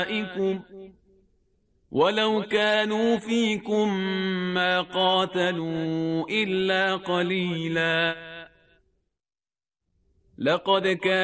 ولو كانوا فيكم ما قاتلوا إلا قليلا. لقد كان